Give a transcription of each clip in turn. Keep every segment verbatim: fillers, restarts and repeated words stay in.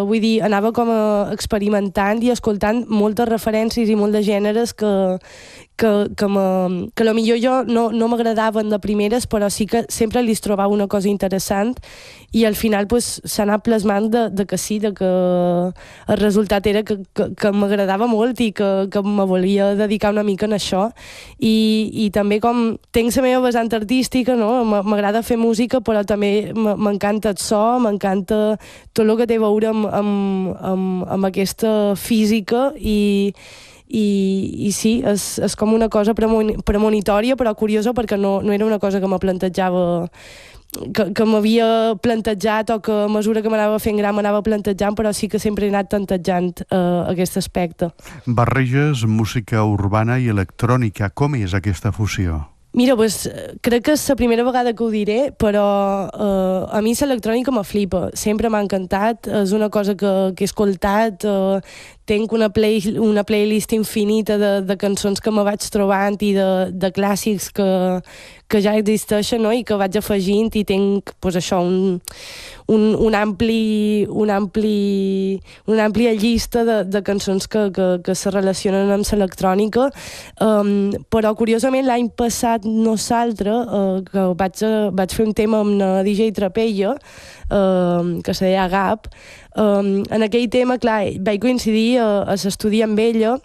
vull dir, anava com a experimentant i escoltant moltes referències i molt de gèneres que, que, que, me, que a millor jo no, no m'agradaven de primeres, però sí que sempre li trobava una cosa interessant i al final pues, s'ha anat plasmant de, de que sí, de que el resultat era que, que, que m'agradava molt i que, que me volia dedicar una mica en això i, i també com tinc la meva vessant artística, no? M'agrada fer música però també m'encanta el so, m'encanta tot el que té a veure amb, amb, amb, amb aquesta física i, i, i sí, és, és com una cosa premonitòria però curiosa perquè no, no era una cosa que me plantejava que, que m'havia plantejat o que a mesura que m'anava fent gran m'anava plantejant, però sí que sempre he anat tantejant uh, aquest aspecte. Barreges música urbana i electrònica. Com és aquesta fusió? Mira, pues, crec que és la primera vegada que ho diré, però uh, a mi l'electrònica me flipa. Sempre m'ha encantat, és una cosa que, que he escoltat, uh, tinc una, play, una playlist infinita de, de cançons que me vaig trobant i de, de clàssics que, que ja existeixen, no? I que vaig afegint i tinc pues, això, un, un, un ampli, un ampli, una àmplia llista de, de cançons que, que, que se relacionen amb l'electrònica, um, però curiosament l'any passat nosaltres, uh, que vaig, uh, vaig fer un tema amb la D J Trapella, uh, que se deia Gap, um, en aquell tema, clar, vaig coincidir a, a l'estudi amb ella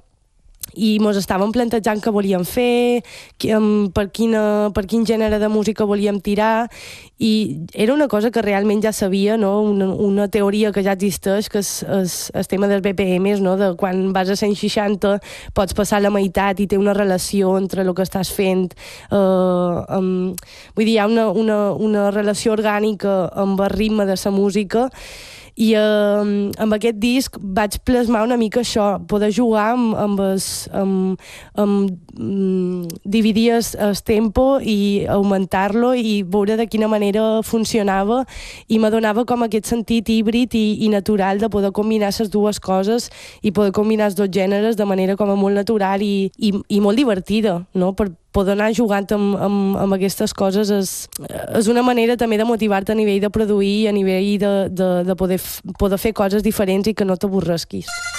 i mos estàvem plantejant què volíem fer, per, quina, per quin gènere de música volíem tirar i era una cosa que realment ja sabia, no? una, una teoria que ja existeix, que és, és el tema dels B P Ms, no? De quan vas a cent seixanta pots passar la meitat i té una relació entre el que estàs fent. Uh, um, vull dir, hi ha una, una, una relació orgànica amb el ritme de la música i eh, amb aquest disc vaig plasmar una mica això, poder jugar amb, amb, es, amb, amb mm, dividir el tempo i augmentar-lo i veure de quina manera funcionava i m'adonava com aquest sentit híbrid i, i natural de poder combinar les dues coses i poder combinar els dos gèneres de manera com a molt natural i, i, i molt divertida, no? Per poder anar jugant amb, amb, amb aquestes coses és, és una manera també de motivar-te a nivell de produir, a nivell de, de, de poder, poder fer coses diferents i que no t'avorresquis.